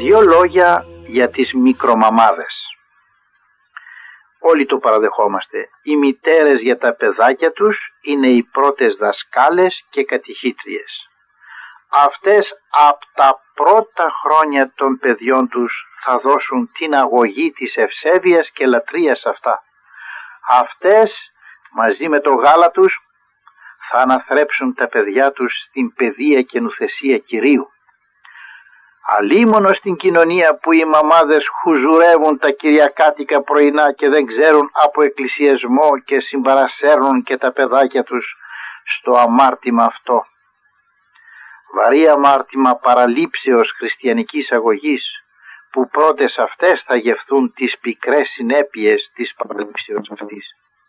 Δύο λόγια για τις μικρομαμάδες. Όλοι το παραδεχόμαστε. Οι μητέρες για τα παιδάκια τους είναι οι πρώτες δασκάλες και κατηχήτριες. Αυτές από τα πρώτα χρόνια των παιδιών τους θα δώσουν την αγωγή της ευσέβειας και λατρείας σε αυτά. Αυτές μαζί με το γάλα τους θα αναθρέψουν τα παιδιά τους στην παιδεία και νουθεσία Κυρίου. Αλίμονο στην κοινωνία που οι μαμάδες χουζουρεύουν τα κυριακάτικα πρωινά και δεν ξέρουν από εκκλησιασμό και συμπαρασέρνουν και τα παιδάκια τους στο αμάρτημα αυτό. Βαρύ αμάρτημα παραλήψεως χριστιανικής αγωγής, που πρώτες αυτές θα γευθούν τις πικρές συνέπειες της παραλήψεως αυτής.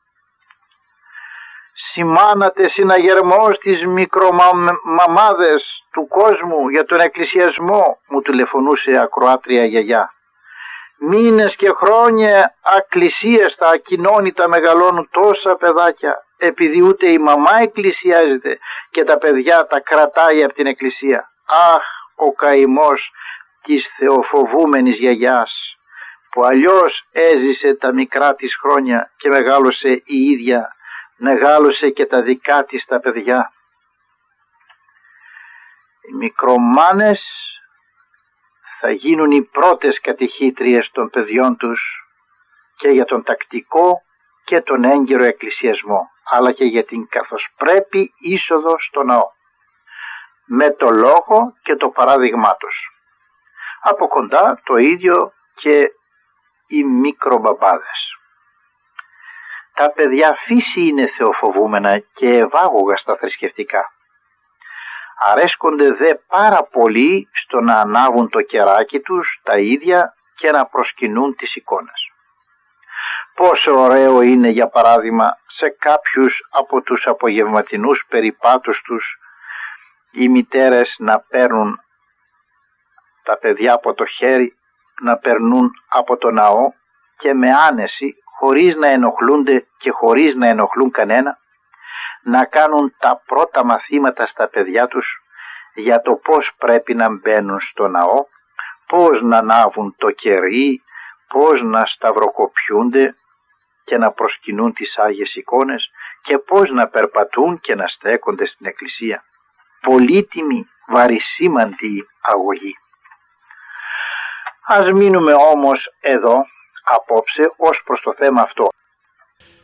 Σημάνατε συναγερμό στις μικρομαμάδες του κόσμου για τον εκκλησιασμό, μου τηλεφωνούσε ακροάτρια γιαγιά. Μήνες και χρόνια ακκλησίαστα, ακοινώνητα μεγαλώνουν τόσα παιδάκια, επειδή ούτε η μαμά εκκλησιάζεται και τα παιδιά τα κρατάει από την εκκλησία. Αχ, ο καημός της θεοφοβούμενης γιαγιάς, που αλλιώς έζησε τα μικρά της χρόνια και μεγάλωσε η ίδια, μεγάλωσε και τα δικά της τα παιδιά. Οι μικρομάνες θα γίνουν οι πρώτες κατηχήτριες των παιδιών τους και για τον τακτικό και τον έγκαιρο εκκλησιασμό, αλλά και για την καθώς πρέπει είσοδο στο ναό, με το λόγο και το παράδειγμά τους. Από κοντά το ίδιο και οι μικρομπαμπάδες. Τα παιδιά φύση είναι θεοφοβούμενα και ευάγωγα στα θρησκευτικά. Αρέσκονται δε πάρα πολύ στο να ανάβουν το κεράκι τους τα ίδια και να προσκυνούν τις εικόνες. Πόσο ωραίο είναι, για παράδειγμα, σε κάποιους από τους απογευματινούς περιπάτους τους οι μητέρες να παίρνουν τα παιδιά από το χέρι, να περνούν από το ναό και με άνεση, χωρίς να ενοχλούνται και χωρίς να ενοχλούν κανένα, να κάνουν τα πρώτα μαθήματα στα παιδιά τους για το πώς πρέπει να μπαίνουν στο ναό, πώς να ανάβουν το κερί, πώς να σταυροκοπιούνται και να προσκυνούν τις Άγιες εικόνες και πώς να περπατούν και να στέκονται στην εκκλησία. Πολύτιμη, βαρισίμαντη αγωγή. Ας μείνουμε όμως εδώ απόψε ως προς το θέμα αυτό.